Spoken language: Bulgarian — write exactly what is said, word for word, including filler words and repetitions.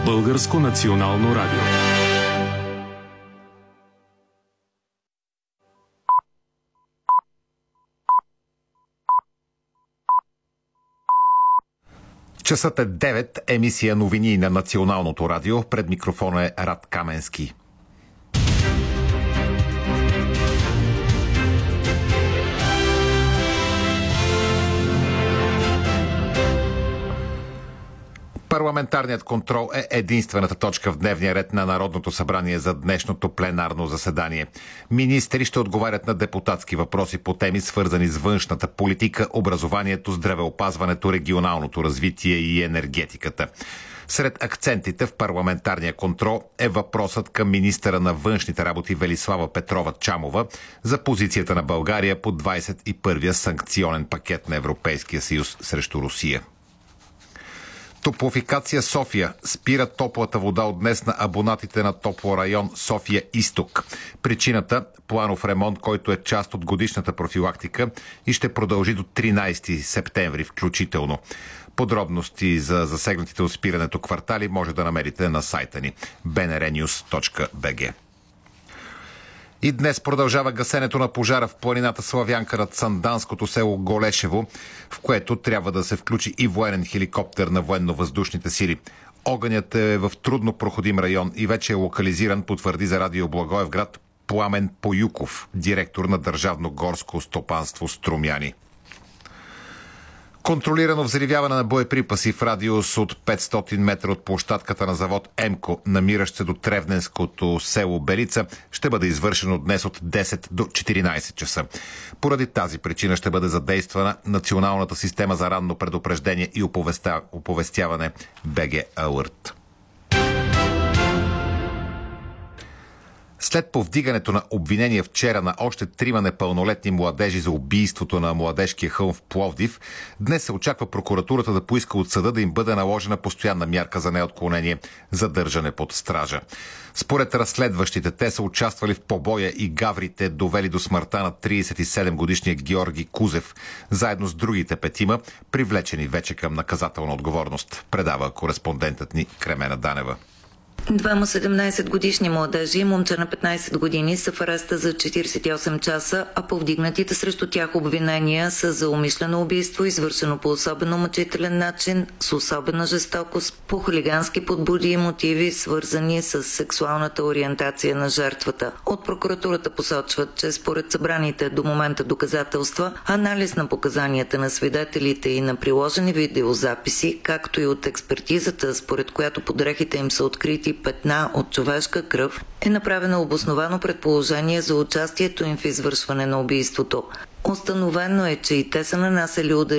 Българско национално радио. Часът е девет, емисия новини на Националното радио. Пред микрофона е Рад Каменски. Парламентарният контрол е единствената точка в дневния ред на Народното събрание за днешното пленарно заседание. Министри ще отговарят на депутатски въпроси по теми, свързани с външната политика, образованието, здравеопазването, регионалното развитие и енергетиката. Сред акцентите в парламентарния контрол е въпросът към министъра на външните работи Велислава Петрова-Чамова за позицията на България по двадесет и първия санкционен пакет на Европейския съюз срещу Русия. Топлофикация София спира топлата вода от днес на абонатите на топлорайон София Изток. Причината – планов ремонт, който е част от годишната профилактика и ще продължи до тринадесети септември включително. Подробности за засегнатите от спирането квартали може да намерите на сайта ни би ен ар нюс точка би джи. И днес продължава гасенето на пожара в планината Славянка над санданското село Голешево, в което трябва да се включи и военен хеликоптер на военно-въздушните сили. Огънят е в трудно проходим район и вече е локализиран, потвърди за радио Благоевград Пламен Поюков, директор на Държавно горско стопанство Струмяни. Контролирано взривяване на боеприпаси в радиус от петстотин метра от площадката на завод Емко, намиращ се до Тревненското село Белица, ще бъде извършено днес от десет до четиринадесет часа. Поради тази причина ще бъде задействана Националната система за ранно предупреждение и оповестяване би джи Alert. След повдигането на обвинение вчера на още трима непълнолетни младежи за убийството на Младежкия хълм в Пловдив, днес се очаква прокуратурата да поиска от съда да им бъде наложена постоянна мярка за неотклонение – задържане под стража. Според разследващите, те са участвали в побоя и гаврите, довели до смъртта на тридесет и седем годишния Георги Кузев, заедно с другите петима, привлечени вече към наказателна отговорност, предава кореспондентът ни Кремена Данева. Двама седемнадесетгодишни младежи и момче на петнадесет години са в ареста за четиридесет и осем часа, а повдигнатите срещу тях обвинения са за умишлено убийство, извършено по особено мъчителен начин, с особена жестокост, по хулигански подбуди и мотиви, свързани с сексуалната ориентация на жертвата. От прокуратурата посочват, че според събраните до момента доказателства, анализ на показанията на свидетелите и на приложени видеозаписи, както и от експертизата, според която под дрехите им са открити петна от човешка кръв, е направено обосновано предположение за участието им в извършване на убийството. Установено е, че и те са нанасяли удари